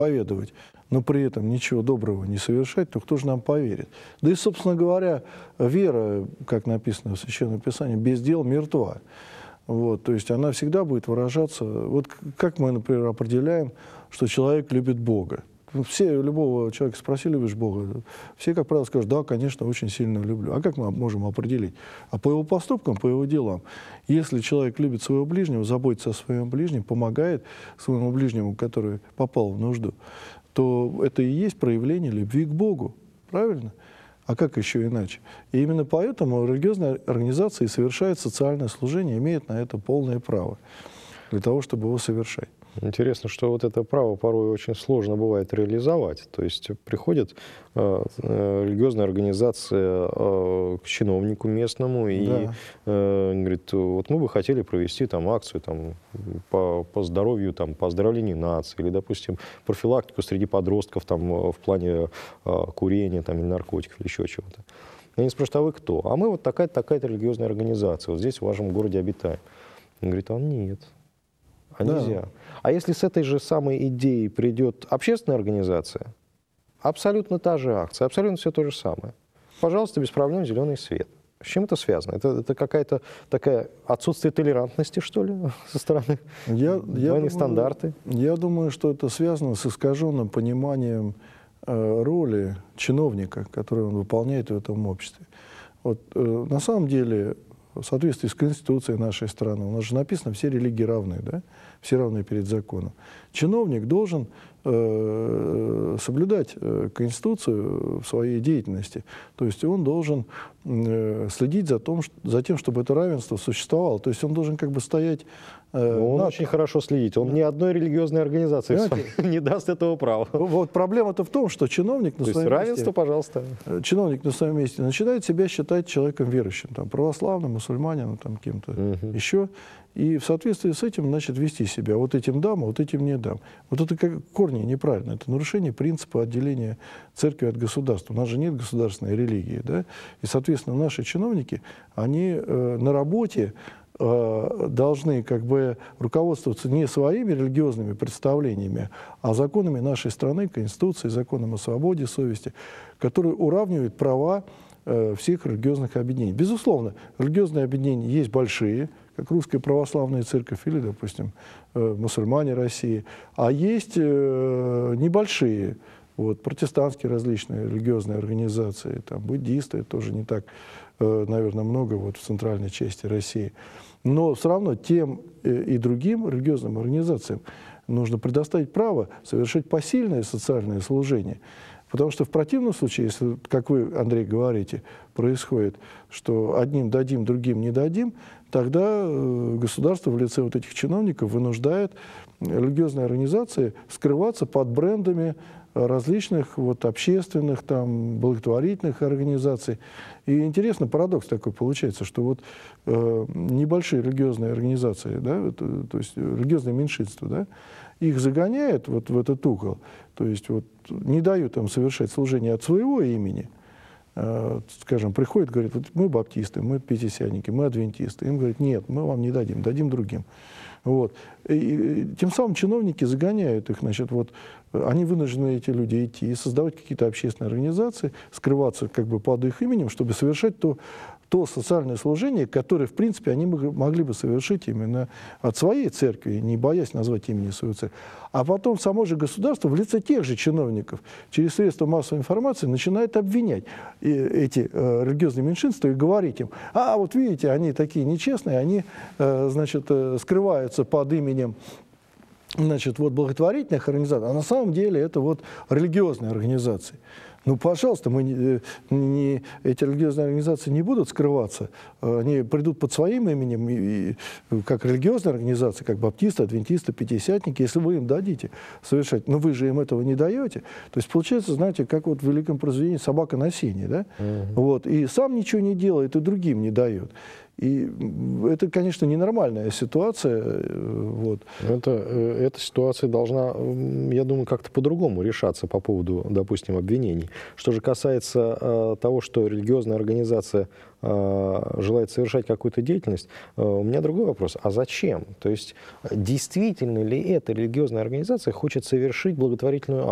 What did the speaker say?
проповедовать, но при этом ничего доброго не совершать, то кто же нам поверит? Да и, собственно говоря, вера, как написано в Священном Писании, без дел мертва. Вот, то есть она всегда будет выражаться... Вот как мы, например, определяем, что человек любит Бога? Все, любого человека спроси, любишь Бога? Все, как правило, скажут, да, конечно, очень сильно люблю. А как мы можем определить? А по его поступкам, по его делам. Если человек любит своего ближнего, заботится о своем ближнем, помогает своему ближнему, который попал в нужду, то это и есть проявление любви к Богу. Правильно? А как еще иначе? И именно поэтому религиозная организация и совершает социальное служение, имеет на это полное право для того, чтобы его совершать. Интересно, что вот это право порой очень сложно бывает реализовать. То есть приходит религиозная организация к чиновнику местному и говорит, вот мы бы хотели провести там акцию там, по здоровью, там, по оздоровлению нации, или, допустим, профилактику среди подростков там, в плане курения там, или наркотиков, или еще чего-то. Они спрашивают, а вы кто? А мы вот такая-то религиозная организация, вот здесь в вашем городе обитаем. Он говорит, а нет. А нельзя. А если с этой же самой идеей придет общественная организация, абсолютно та же акция, абсолютно все то же самое. Пожалуйста, без проблем зеленый свет. С чем это связано? Это какая-то такая отсутствие толерантности, что ли, со стороны двойных стандарты? Я думаю, что это связано с искаженным пониманием роли чиновника, которую он выполняет в этом обществе. Вот, на самом деле, в соответствии с Конституцией нашей страны, у нас же написано, все религии равны, да? Все равны перед законом. Чиновник должен соблюдать Конституцию в своей деятельности. То есть он должен следить за тем, чтобы это равенство существовало. То есть он должен как бы стоять... Он очень хорошо следит. Он ни одной религиозной организации не даст этого права. Вот проблема-то в том, что чиновник на своем равенство, пожалуйста. Чиновник на своем месте начинает себя считать человеком верующим, там, православным, мусульманином, там, кем-то еще. И в соответствии с этим, значит, вести себя. Вот этим дам, а вот этим не дам. Вот это как корни неправильно. Это нарушение принципа отделения церкви от государства. У нас же нет государственной религии, да? И, соответственно, наши чиновники, они на работе должны как бы руководствоваться не своими религиозными представлениями, а законами нашей страны, Конституцией, законом о свободе совести, которые уравнивают права всех религиозных объединений. Безусловно, религиозные объединения есть большие, как Русская Православная Церковь или, допустим, мусульмане России, а есть небольшие, вот, протестантские различные религиозные организации, там, буддисты, тоже не так, наверное, много вот, в центральной части России. Но все равно тем и другим религиозным организациям нужно предоставить право совершать посильное социальное служение. Потому что в противном случае, если, как вы, Андрей, говорите, происходит, что одним дадим, другим не дадим, тогда государство в лице вот этих чиновников вынуждает религиозные организации скрываться под брендами различных вот, общественных, там, благотворительных организаций. И интересно, парадокс такой получается, что вот небольшие религиозные организации, да, то есть религиозные меньшинства, да, их загоняют вот в этот угол, то есть вот, не дают им совершать служение от своего имени. Скажем, приходят, говорят, вот мы баптисты, мы пятидесятники, мы адвентисты. Им говорят, нет, мы вам не дадим, дадим другим. Вот. И тем самым чиновники загоняют их, значит, вот, они вынуждены, эти люди, идти и создавать какие-то общественные организации, скрываться как бы под их именем, чтобы совершать то социальное служение, которое, в принципе, они могли бы совершить именно от своей церкви, не боясь назвать имени свою церковь. А потом само же государство в лице тех же чиновников через средства массовой информации начинает обвинять эти религиозные меньшинства и говорить им, а вот видите, они такие нечестные, они, значит, скрываются под именем, значит, вот благотворительных организаций, а на самом деле это вот религиозные организации. Ну, пожалуйста, эти религиозные организации не будут скрываться, они придут под своим именем, как религиозные организации, как баптисты, адвентисты, пятидесятники, если вы им дадите совершать, но вы же им этого не даете. То есть получается, знаете, как вот в великом произведении «Собака на сене», да? Вот, и сам ничего не делает, и другим не дает. И это, конечно, ненормальная ситуация. Вот. Эта ситуация должна, я думаю, как-то по-другому решаться по поводу, допустим, обвинений. Что же касается того, что религиозная организация желает совершать какую-то деятельность, у меня другой вопрос. А зачем? То есть действительно ли эта религиозная организация хочет совершить благотворительную акцию?